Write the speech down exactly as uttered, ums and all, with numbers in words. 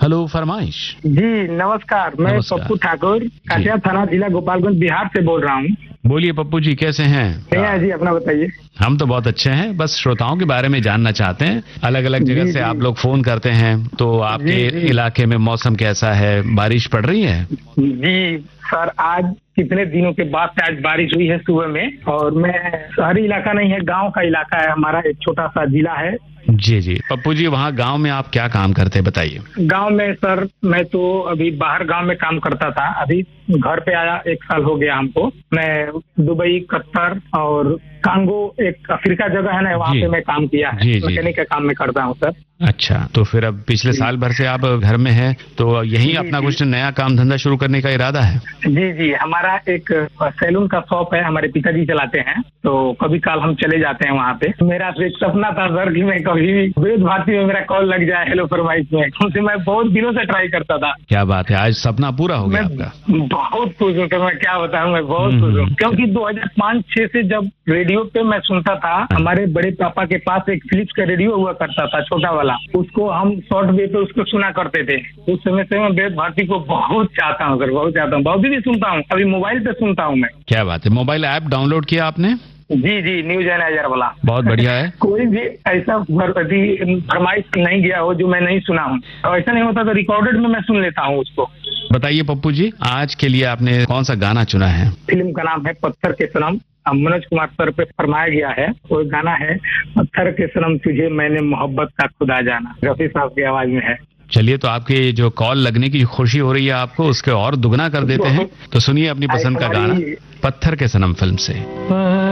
Hello फरमाइश। जी नमस्कार, मैं नमस्कार। पप्पू ठाकुर, काटिया थाना, जिला गोपालगंज, बिहार से बोल रहा हूँ। बोलिए पप्पू जी, कैसे हैं? भैया जी अपना बताइए। हम तो बहुत अच्छे हैं, बस श्रोताओं के बारे में जानना चाहते हैं। अलग अलग जगह जी, से जी। आप लोग फोन करते हैं, तो आपके जी, जी। इलाके में मौसम कैसा है? बारिश पड़ रही है? जी सर, आज कितने दिनों के बाद से आज बारिश हुई है सुबह में। और मैं, शहरी इलाका नहीं है, गांव का इलाका है हमारा, एक छोटा सा जिला है। जी जी पप्पू जी, वहाँ गांव में आप क्या काम करते हैं, बताइए। गांव में सर, मैं तो अभी बाहर गांव में काम करता था, अभी घर पे आया, एक साल हो गया हमको। मैं दुबई, कतर और कांगो, एक अफ्रीका जगह है ना, वहाँ जी। पे मैं काम किया है। जी, जी। मैकेनिक का काम मैं करता हूँ सर। अच्छा, तो फिर अब पिछले जी। साल भर से आप घर में हैं, तो यहीं जी, अपना जी। कुछ नया काम धंधा शुरू करने का इरादा है? जी जी, हमारा एक सैलून का शॉप है, हमारे पिताजी चलाते हैं, तो कभी काल हम चले जाते हैं वहाँ पे। मेरा तो एक सपना था सर कि मैं कभी भी वेद भारती में मेरा कॉल लग जाए हेलो फरमाइश में, उनसे मैं बहुत दिनों से ट्राई करता था। क्या बात है, आज सपना पूरा हो गया मैं आपका। बहुत खुश हूँ सर, मैं क्या बताऊँ, मैं बहुत हम्म, खुश हूँ, हम्म। क्योंकि दो हज़ार पाँच छह से जब रेडियो पे मैं सुनता था, हमारे बड़े पापा के पास एक फिलिप्स का रेडियो हुआ करता था, छोटा वाला, उसको हम शॉर्ट वेव पे उसको सुना करते थे। उस समय से मैं वेद भारती को बहुत चाहता हूँ सर, बहुत चाहता हूँ, अभी भी सुनता हूँ, अभी मोबाइल पे सुनता हूँ मैं। क्या बात है, मोबाइल ऐप डाउनलोड किया आपने? जी जी, न्यूज एनालाइजर वाला। बहुत बढ़िया है। कोई भी ऐसा फर- फरमाइश नहीं गया हो जो मैं नहीं सुना हूँ, और ऐसा नहीं होता तो रिकॉर्डेड में मैं सुन लेता हूँ उसको। बताइए पप्पू जी, आज के लिए आपने कौन सा गाना चुना है? फिल्म का नाम है पत्थर के सनम, मनोज कुमार सर पे फरमाया गया है। वो गाना है, पत्थर के सनम तुझे मैंने मोहब्बत का खुदा जाना, रफी साहब की आवाज में है। चलिए, तो आपके जो कॉल लगने की खुशी हो रही है आपको, उसके और दुगना कर देते हैं। तो सुनिए अपनी पसंद का गाना, पत्थर के सनम फिल्म से।